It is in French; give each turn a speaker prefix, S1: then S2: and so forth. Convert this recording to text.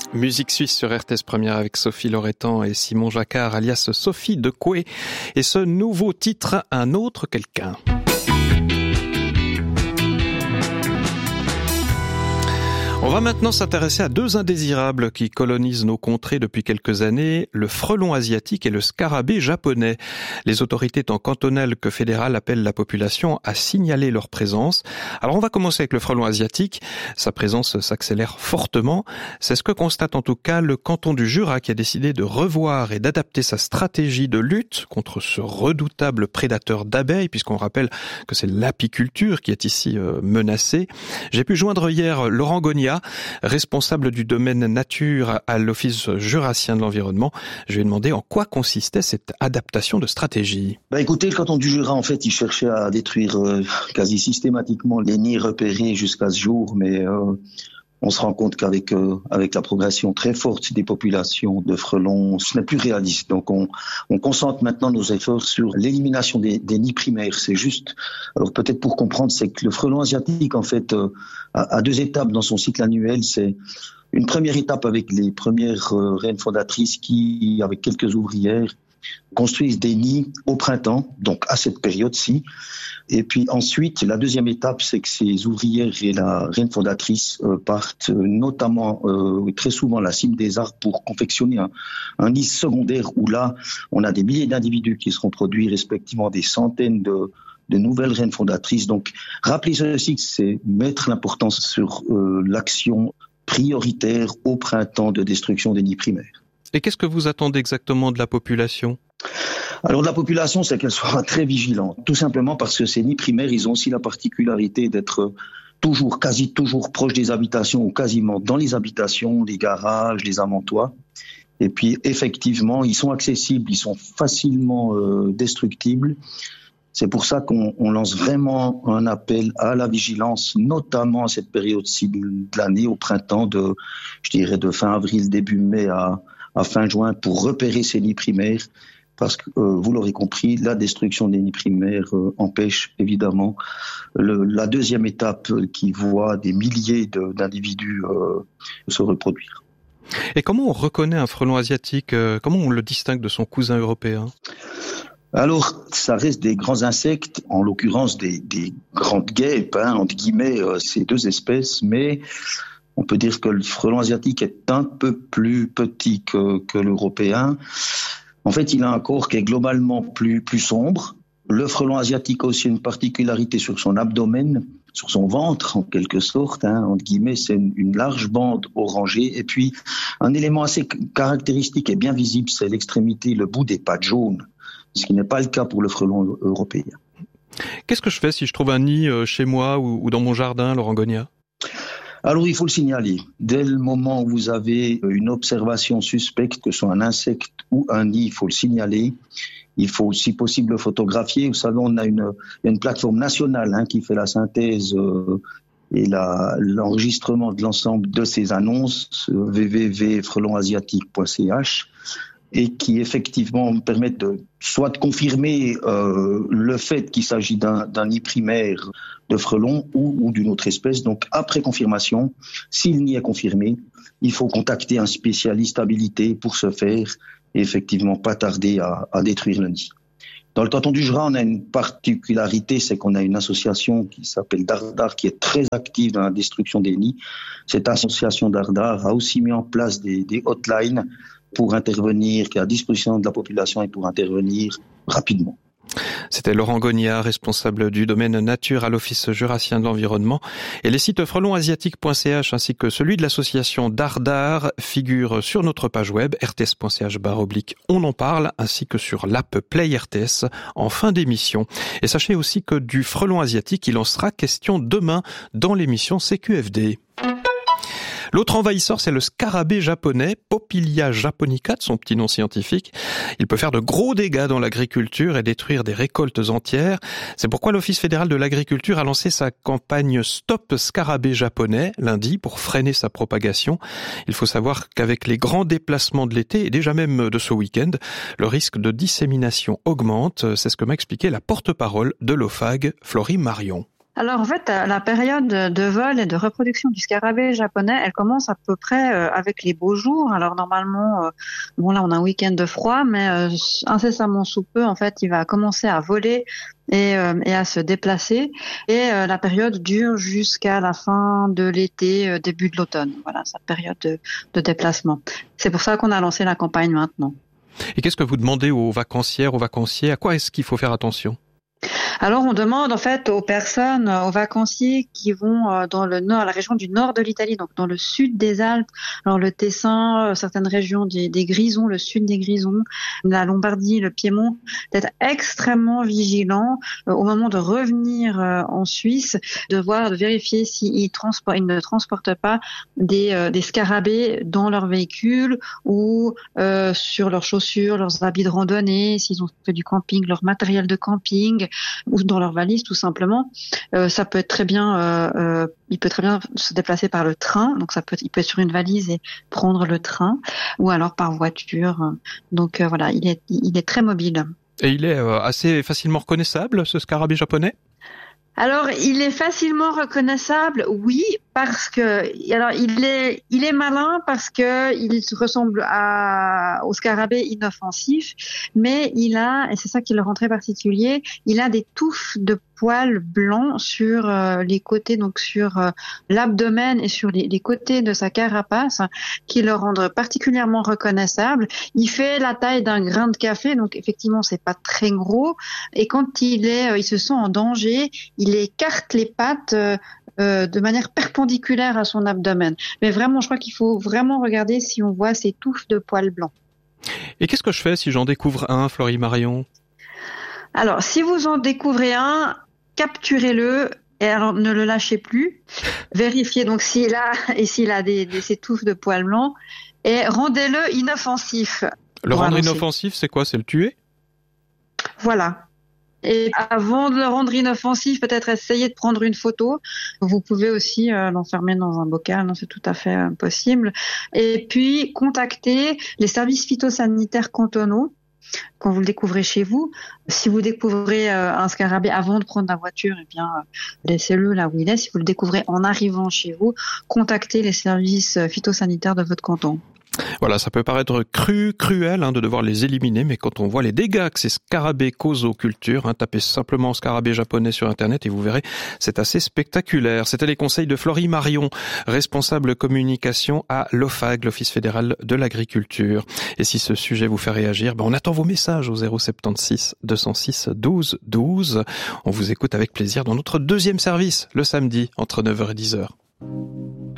S1: Musique suisse sur RTS Première avec Sophie Loretan et Simon Jacquard, alias Sophie Decoué. Et ce nouveau titre, Un autre quelqu'un. On va maintenant s'intéresser à deux indésirables qui colonisent nos contrées depuis quelques années, le frelon asiatique et le scarabée japonais. Les autorités tant cantonales que fédérales appellent la population à signaler leur présence. Alors on va commencer avec le frelon asiatique. Sa présence s'accélère fortement. C'est ce que constate en tout cas le canton du Jura qui a décidé de revoir et d'adapter sa stratégie de lutte contre ce redoutable prédateur d'abeilles, puisqu'on rappelle que c'est l'apiculture qui est ici menacée. J'ai pu joindre hier Laurent Gogna, responsable du domaine nature à l'Office jurassien de l'environnement. Je lui ai demandé en quoi consistait cette adaptation de stratégie.
S2: Écoutez, le canton du Jura, en fait, il cherchait à détruire quasi systématiquement les nids repérés jusqu'à ce jour, mais on se rend compte qu'avec la progression très forte des populations de frelons, ce n'est plus réaliste. Donc on concentre maintenant nos efforts sur l'élimination des nids primaires. C'est juste, alors peut-être pour comprendre, c'est que le frelon asiatique, en fait, a deux étapes dans son cycle annuel. C'est une première étape avec les premières reines fondatrices qui, avec quelques ouvrières, construisent des nids au printemps, donc à cette période-ci. Et puis ensuite, la deuxième étape, c'est que ces ouvrières et la reine fondatrice partent notamment, très souvent, à la cime des arbres pour confectionner un nid secondaire où là, on a des milliers d'individus qui seront produits, respectivement des centaines de nouvelles reines fondatrices. Donc, rappelez ceci, c'est mettre l'importance sur l'action prioritaire au printemps de destruction des nids primaires.
S1: Et qu'est-ce que vous attendez exactement de la population ?
S2: Alors, de la population, c'est qu'elle soit très vigilante. Tout simplement parce que ces nids primaires, ils ont aussi la particularité d'être quasi toujours proches des habitations ou quasiment dans les habitations, les garages, les amontoirs. Et puis, effectivement, ils sont accessibles, ils sont facilement destructibles. C'est pour ça qu'on lance vraiment un appel à la vigilance, notamment à cette période-ci de l'année, au printemps, de fin avril, début mai à fin juin, pour repérer ces nids primaires. Parce que, vous l'aurez compris, la destruction des nids primaires empêche évidemment la deuxième étape qui voit des milliers d'individus se reproduire.
S1: Et comment on reconnaît un frelon asiatique ? Comment on le distingue de son cousin européen ?
S2: Alors, ça reste des grands insectes, en l'occurrence des grandes guêpes, entre guillemets, ces deux espèces, mais on peut dire que le frelon asiatique est un peu plus petit que l'européen. En fait, il a un corps qui est globalement plus sombre. Le frelon asiatique a aussi une particularité sur son abdomen, sur son ventre, en quelque sorte, entre guillemets, c'est une large bande orangée. Et puis, un élément assez caractéristique et bien visible, c'est l'extrémité, le bout des pattes jaunes, ce qui n'est pas le cas pour le frelon européen.
S1: Qu'est-ce que je fais si je trouve un nid chez moi ou dans mon jardin, Laurent Gogna ?
S2: Alors, il faut le signaler. Dès le moment où vous avez une observation suspecte, que ce soit un insecte ou un nid, il faut le signaler. Il faut, si possible, le photographier. Vous savez, on a une plateforme nationale qui fait la synthèse et l'enregistrement de l'ensemble de ces annonces, www.frelonasiatique.ch, et qui effectivement permettent de confirmer le fait qu'il s'agit d'un nid primaire de frelon ou d'une autre espèce. Donc, après confirmation, s'il nid est confirmé, il faut contacter un spécialiste habilité pour ce faire et effectivement pas tarder à détruire le nid. Dans le canton du Jura, on a une particularité, c'est qu'on a une association qui s'appelle Dardar, qui est très active dans la destruction des nids. Cette association Dardar a aussi mis en place des hotlines pour intervenir, qui est à disposition de la population et pour intervenir rapidement.
S1: C'était Laurent Gogna, responsable du domaine nature à l'Office jurassien de l'environnement. Et les sites frelonasiatique.ch ainsi que celui de l'association Dardar figurent sur notre page web rts.ch/on en parle, ainsi que sur l'app Play RTS en fin d'émission. Et sachez aussi que du frelon asiatique, il en sera question demain dans l'émission CQFD. L'autre envahisseur, c'est le scarabée japonais, Popilia japonica, de son petit nom scientifique. Il peut faire de gros dégâts dans l'agriculture et détruire des récoltes entières. C'est pourquoi l'Office fédéral de l'agriculture a lancé sa campagne Stop Scarabée japonais lundi pour freiner sa propagation. Il faut savoir qu'avec les grands déplacements de l'été et déjà même de ce week-end, le risque de dissémination augmente. C'est ce que m'a expliqué la porte-parole de l'OFAG, Florie Marion.
S3: Alors en fait, la période de vol et de reproduction du scarabée japonais, elle commence à peu près avec les beaux jours. Alors normalement, bon là on a un week-end de froid, mais incessamment sous peu, en fait, il va commencer à voler et à se déplacer. Et la période dure jusqu'à la fin de l'été, début de l'automne. Voilà, sa période de déplacement. C'est pour ça qu'on a lancé la campagne maintenant.
S1: Et qu'est-ce que vous demandez aux vacancières, aux vacanciers? À quoi est-ce qu'il faut faire attention?
S3: Alors, on demande en fait aux personnes, aux vacanciers qui vont dans le nord, la région du nord de l'Italie, donc dans le sud des Alpes, alors le Tessin, certaines régions des Grisons, le sud des Grisons, la Lombardie, le Piémont, d'être extrêmement vigilants au moment de revenir en Suisse, de vérifier s'ils ne transportent pas des scarabées dans leur véhicule ou sur leurs chaussures, leurs habits de randonnée, s'ils ont fait du camping, leur matériel de camping, ou dans leur valise tout simplement. Ça peut être très bien, il peut très bien se déplacer par le train, donc il peut être sur une valise et prendre le train, ou alors par voiture. Donc voilà, il est très mobile.
S1: Et il est assez facilement reconnaissable, ce scarabée japonais?
S3: Alors, il est facilement reconnaissable, oui, parce que alors il est malin parce que il ressemble au scarabée inoffensif, mais il a, et c'est ça qui le rend très particulier, il a des touffes de poils blancs sur les côtés, donc sur l'abdomen et sur les côtés de sa carapace, qui le rendent particulièrement reconnaissable. Il fait la taille d'un grain de café, donc effectivement c'est pas très gros, et quand il se sent en danger, il écarte les pattes de manière perpendiculaire à son abdomen. Mais vraiment, je crois qu'il faut vraiment regarder si on voit ces touffes de poils blancs.
S1: Et qu'est-ce que je fais si j'en découvre un, Florie-Marion?
S3: Alors, si vous en découvrez un, capturez-le et alors ne le lâchez plus. Vérifiez donc s'il a ces touffes de poils blancs et rendez-le inoffensif.
S1: Le rendre inoffensif, c'est quoi? C'est le tuer?
S3: Voilà. Et avant de le rendre inoffensif, peut-être essayer de prendre une photo. Vous pouvez aussi l'enfermer dans un bocal, c'est tout à fait possible. Et puis, contacter les services phytosanitaires cantonaux quand vous le découvrez chez vous. Si vous découvrez un scarabée avant de prendre la voiture, eh bien, laissez-le là où il est. Si vous le découvrez en arrivant chez vous, contactez les services phytosanitaires de votre canton.
S1: Voilà, ça peut paraître cruel de devoir les éliminer, mais quand on voit les dégâts que ces scarabées causent aux cultures, tapez simplement scarabée japonais sur Internet et vous verrez, c'est assez spectaculaire. C'était les conseils de Florie-Marion, responsable communication à l'OFAG, l'Office fédéral de l'agriculture. Et si ce sujet vous fait réagir, on attend vos messages au 076 206 12 12. On vous écoute avec plaisir dans notre deuxième service, le samedi, entre 9h et 10h.